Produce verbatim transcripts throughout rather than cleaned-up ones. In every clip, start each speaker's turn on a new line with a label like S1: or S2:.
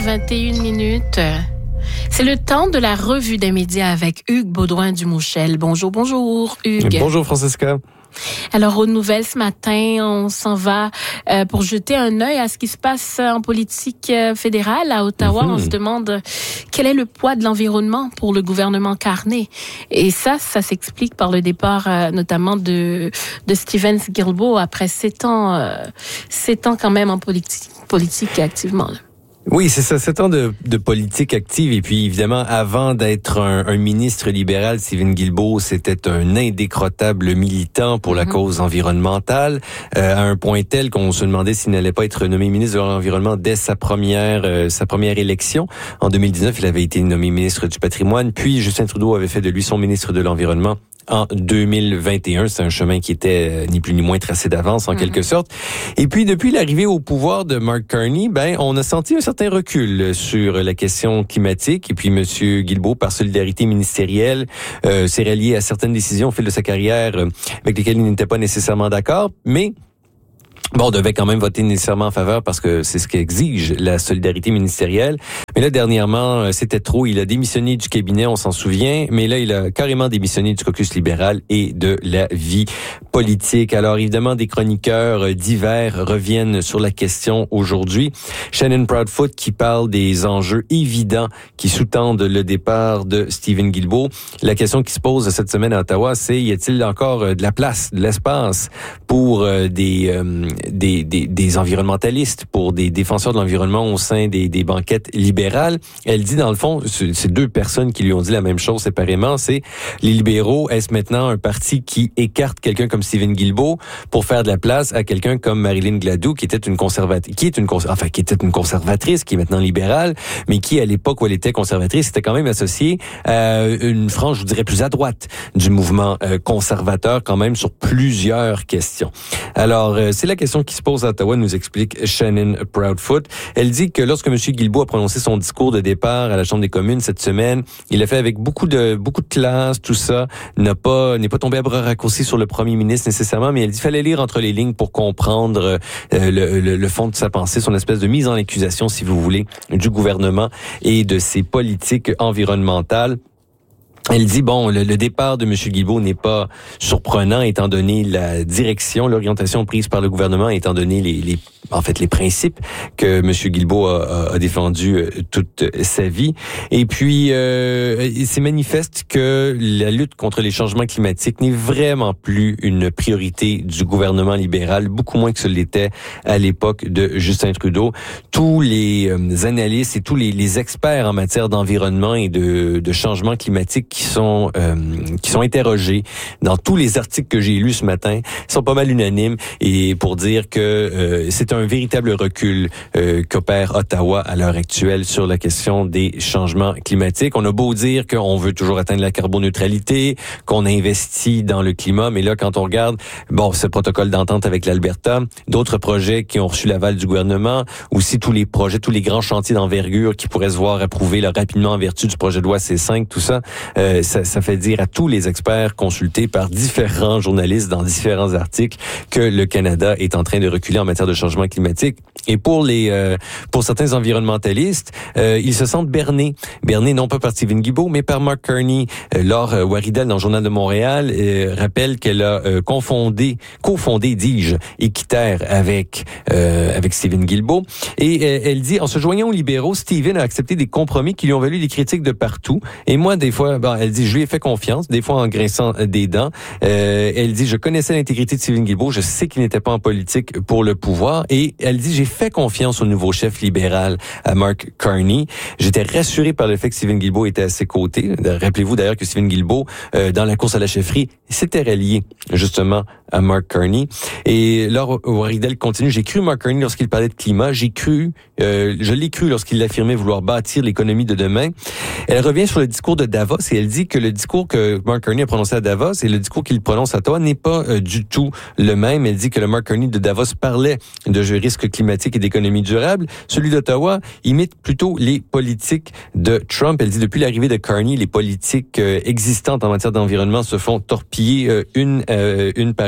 S1: vingt et une minutes. C'est le temps de la revue des médias avec Hugues Baudouin-Dumouchel. Bonjour, bonjour Hugues.
S2: Bonjour Francesca.
S1: Alors, aux nouvelles ce matin, on s'en va euh, pour jeter un œil à ce qui se passe en politique euh, fédérale à Ottawa. Mm-hmm. On se demande quel est le poids de l'environnement pour le gouvernement Carney. Et ça, ça s'explique par le départ euh, notamment de, de Stephen Guilbeault après sept ans, euh, sept ans quand même en politique, politique activement. Là.
S2: Oui, c'est ça, sept ans de, de politique active. Et puis, évidemment, avant d'être un, un ministre libéral, Stephen Guilbeault, c'était un indécrottable militant pour la mm-hmm. cause environnementale, euh, à un point tel qu'on se demandait s'il n'allait pas être nommé ministre de l'Environnement dès sa première euh, sa première élection. En deux mille dix-neuf, il avait été nommé ministre du Patrimoine, puis Justin Trudeau avait fait de lui son ministre de l'Environnement. En deux mille vingt et un, c'est un chemin qui était euh, ni plus ni moins tracé d'avance en mm-hmm. quelque sorte. Et puis depuis l'arrivée au pouvoir de Mark Carney, ben on a senti un certain recul sur la question climatique. Et puis Monsieur Guilbeault, par solidarité ministérielle, euh, s'est rallié à certaines décisions au fil de sa carrière euh, avec lesquelles il n'était pas nécessairement d'accord, mais bon, on devait quand même voter nécessairement en faveur parce que c'est ce qu'exige la solidarité ministérielle. Mais là, dernièrement, c'était trop. Il a démissionné du cabinet, on s'en souvient. Mais là, il a carrément démissionné du caucus libéral et de la vie politique. Alors, évidemment, des chroniqueurs divers reviennent sur la question aujourd'hui. Shannon Proudfoot qui parle des enjeux évidents qui sous-tendent le départ de Stephen Guilbeault. La question qui se pose cette semaine à Ottawa, c'est y a-t-il encore de la place, de l'espace pour des... Euh, Des, des, des environnementalistes, pour des défenseurs de l'environnement au sein des, des banquettes libérales. Elle dit, dans le fond, c'est deux personnes qui lui ont dit la même chose séparément, c'est les libéraux, est-ce maintenant un parti qui écarte quelqu'un comme Stephen Guilbeault pour faire de la place à quelqu'un comme Marilyn Gladu, qui était une conservatrice, qui est une, enfin, qui était une conservatrice, qui est maintenant libérale, mais qui, à l'époque où elle était conservatrice, était quand même associée à une frange, je vous dirais, plus à droite du mouvement euh, conservateur, quand même, sur plusieurs questions. Alors, euh, c'est la question qui se pose à Ottawa, nous explique Shannon Proudfoot. Elle dit que lorsque M. Guilbeault a prononcé son discours de départ à la Chambre des communes cette semaine, il l'a fait avec beaucoup de beaucoup de classe, tout ça, n'a pas n'est pas tombé à bras raccourcis sur le premier ministre nécessairement, mais elle dit qu'il fallait lire entre les lignes pour comprendre euh, le, le, le fond de sa pensée, son espèce de mise en accusation, si vous voulez, du gouvernement et de ses politiques environnementales. Elle dit, bon, le, le départ de M. Guilbeault n'est pas surprenant étant donné la direction, l'orientation prise par le gouvernement, étant donné les, les en fait, les principes que M. Guilbeault a, a défendus toute sa vie. Et puis, euh, c'est manifeste que la lutte contre les changements climatiques n'est vraiment plus une priorité du gouvernement libéral, beaucoup moins que ce l'était à l'époque de Justin Trudeau. Tous les euh, analystes et tous les, les experts en matière d'environnement et de, de changement climatique qui sont euh, qui sont interrogés dans tous les articles que j'ai lus ce matin sont pas mal unanimes et pour dire que euh, c'est un véritable recul euh, qu'opère Ottawa à l'heure actuelle sur la question des changements climatiques. On a beau dire qu'on veut toujours atteindre la carboneutralité, qu'on investit dans le climat, mais là quand on regarde bon ce protocole d'entente avec l'Alberta, d'autres projets qui ont reçu l'aval du gouvernement, aussi tous les projets, tous les grands chantiers d'envergure qui pourraient se voir approuver là, rapidement en vertu du projet de loi C cinq, tout ça. Euh, Ça, ça fait dire à tous les experts consultés par différents journalistes dans différents articles que le Canada est en train de reculer en matière de changement climatique. Et pour les, euh, pour certains environnementalistes, euh, ils se sentent bernés. Bernés non pas par Stephen Guilbeault, mais par Mark Carney. Euh, Laure Waridel, dans le Journal de Montréal, euh, rappelle qu'elle a euh, confondé, cofondé, dis-je, Équiterre avec euh, avec Stephen Guilbeault. Et euh, elle dit, en se joignant aux libéraux, Stephen a accepté des compromis qui lui ont valu des critiques de partout. Et moi, des fois, bon, elle dit, je lui ai fait confiance, des fois en grinçant des dents. Euh, elle dit, je connaissais l'intégrité de Stephen Guilbeault, je sais qu'il n'était pas en politique pour le pouvoir. Et elle dit, j'ai fait confiance au nouveau chef libéral, à Mark Carney. J'étais rassuré par le fait que Stephen Guilbeault était à ses côtés. Rappelez-vous d'ailleurs que Stephen Guilbeault, euh, dans la course à la chefferie, s'était rallié justement à Mark Carney. Et Laure Waridel continue, j'ai cru Mark Carney lorsqu'il parlait de climat, j'ai cru, euh, je l'ai cru lorsqu'il affirmait vouloir bâtir l'économie de demain. Elle revient sur le discours de Davos et elle dit que le discours que Mark Carney a prononcé à Davos et le discours qu'il prononce à Ottawa n'est pas euh, du tout le même. Elle dit que le Mark Carney de Davos parlait de risques climatiques et d'économie durable. Celui d'Ottawa imite plutôt les politiques de Trump. Elle dit depuis l'arrivée de Carney, les politiques euh, existantes en matière d'environnement se font torpiller euh, une euh, une par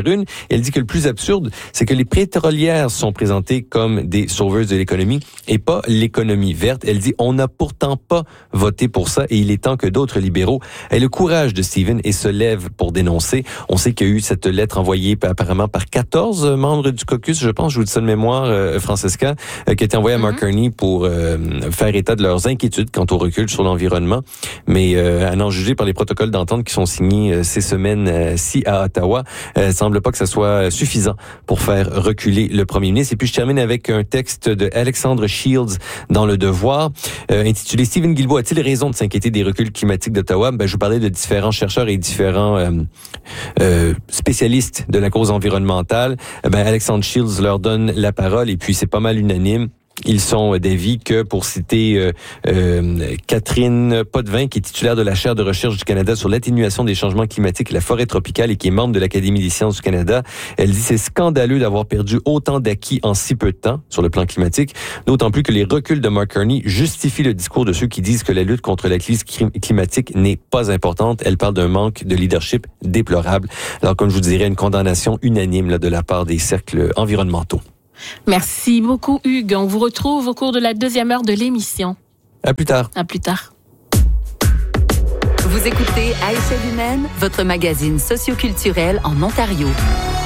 S2: choisir une. Et elle dit que le plus absurde, c'est que les pétrolières sont présentées comme des sauveuses de l'économie et pas l'économie verte. Elle dit, on n'a pourtant pas voté pour ça et il est temps que d'autres libéraux aient le courage de Stephen et se lèvent pour dénoncer. On sait qu'il y a eu cette lettre envoyée apparemment par quatorze membres du caucus, je pense, je vous dis ça de mémoire, euh, Francesca, euh, qui a été envoyée à Mark Carney pour euh, faire état de leurs inquiétudes quant au recul sur l'environnement. Mais euh, à en juger par les protocoles d'entente qui sont signés euh, ces semaines-ci à Ottawa, euh, semble pas que ça soit suffisant pour faire reculer le premier ministre. Et puis je termine avec un texte de Alexandre Shields dans Le Devoir, euh, intitulé « Stephen Guilbeault a-t-il raison de s'inquiéter des reculs climatiques d'Ottawa ?» Ben, je vous parlais de différents chercheurs et différents euh, euh, spécialistes de la cause environnementale. Ben, Alexandre Shields leur donne la parole et puis c'est pas mal unanime. Ils sont d'avis que, pour citer euh, euh, Catherine Potvin, qui est titulaire de la chaire de recherche du Canada sur l'atténuation des changements climatiques et la forêt tropicale et qui est membre de l'Académie des sciences du Canada, elle dit c'est scandaleux d'avoir perdu autant d'acquis en si peu de temps sur le plan climatique, d'autant plus que les reculs de Mark Carney justifient le discours de ceux qui disent que la lutte contre la crise climatique n'est pas importante. Elle parle d'un manque de leadership déplorable. Alors, comme je vous dirais, une condamnation unanime là, de la part des cercles environnementaux.
S1: Merci beaucoup, Hugues. On vous retrouve au cours de la deuxième heure de l'émission.
S2: À plus tard.
S1: À plus tard.
S3: Vous écoutez À échelle humaine, votre magazine socioculturel en Ontario.